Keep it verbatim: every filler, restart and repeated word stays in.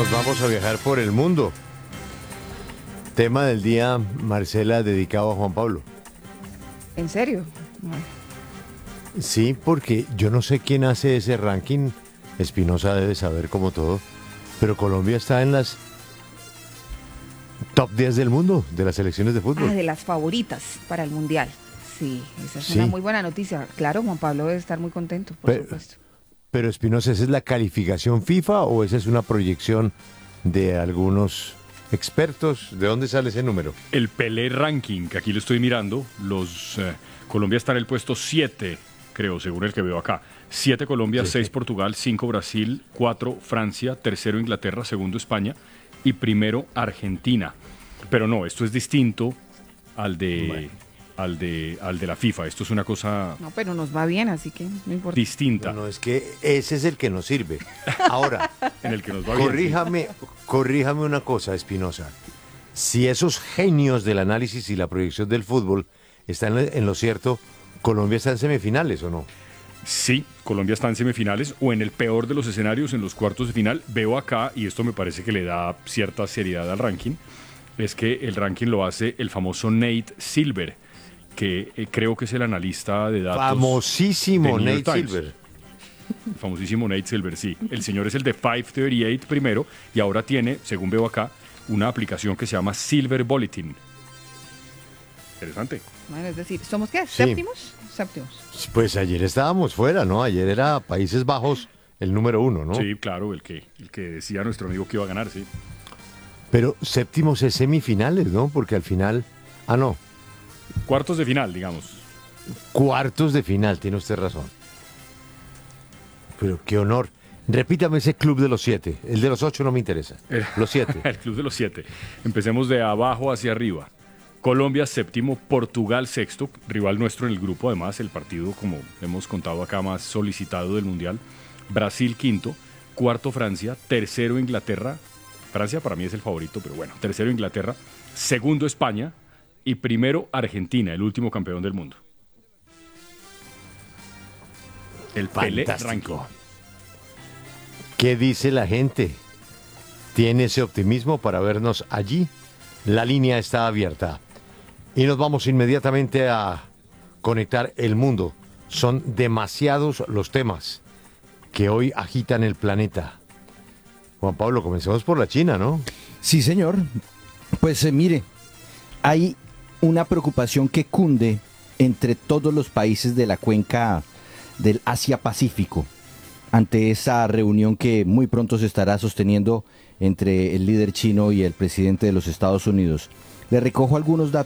nos vamos a viajar por el mundo. Tema del día, Marcela, dedicado a Juan Pablo. ¿En serio? Bueno. Sí, porque yo no sé quién hace ese ranking. Espinosa debe saber como todo. Pero Colombia está en las top diez del mundo de las selecciones de fútbol. Ah, de las favoritas para el Mundial. Sí, esa es Sí. una muy buena noticia. Claro, Juan Pablo debe estar muy contento, por Pero- supuesto. Pero Espinosa, ¿esa es la calificación FIFA o esa es una proyección de algunos expertos? ¿De dónde sale ese número? El Pelé Ranking, que aquí lo estoy mirando, los eh, Colombia está en el puesto siete, creo, según el que veo acá. siete Colombia, Sí, seis sí. Portugal, cinco Brasil, cuatro Francia, tercero Inglaterra, segundo España y primero Argentina. Pero no, esto es distinto al de, Bueno. al de, al de la FIFA. Esto es una cosa No, pero nos va bien, así que no importa. distinta No, no, es que ese es el que nos sirve. Ahora, en el que nos va bien. corríjame, corríjame una cosa, Espinosa. Si esos genios del análisis y la proyección del fútbol están en lo cierto, ¿Colombia está en semifinales o no? Sí, Colombia está en semifinales o en el peor de los escenarios, en los cuartos de final. Veo acá, y esto me parece que le da cierta seriedad al ranking, es que el ranking lo hace el famoso Nate Silver, que eh, creo que es el analista de datos. Famosísimo de New Nate York Times. Silver. Famosísimo Nate Silver, sí. El señor es el de quinientos treinta y ocho primero y ahora tiene, según veo acá, una aplicación que se llama Silver Bulletin. Interesante. Bueno, es decir, ¿somos qué? Sí. ¿Séptimos? Séptimos. Pues ayer estábamos fuera, ¿no? Ayer era Países Bajos el número uno, ¿no? Sí, claro, el que, el que decía nuestro amigo que iba a ganar, sí. Pero séptimos es semifinales, ¿no? Porque al final... Ah, no. Cuartos de final, digamos. Cuartos de final, tiene usted razón. Pero qué honor. Repítame ese club de los siete. El de los ocho no me interesa. Los siete. El club de los siete. Empecemos de abajo hacia arriba. Colombia séptimo, Portugal sexto, rival nuestro en el grupo, además el partido, como hemos contado acá, más solicitado del Mundial. Brasil quinto, cuarto Francia, tercero Inglaterra. Francia para mí es el favorito, pero bueno, tercero Inglaterra, segundo España y primero Argentina, el último campeón del mundo. El Pelé Fantástico. Ranking. ¿Qué dice la gente? ¿Tiene ese optimismo para vernos allí? La línea está abierta. Y nos vamos inmediatamente a conectar el mundo. Son demasiados los temas que hoy agitan el planeta. Juan Pablo, comencemos por la China, ¿no? Sí, señor. Pues eh, mire, hay una preocupación que cunde entre todos los países de la cuenca del Asia-Pacífico ante esa reunión que muy pronto se estará sosteniendo entre el líder chino y el presidente de los Estados Unidos. Le recojo algunos datos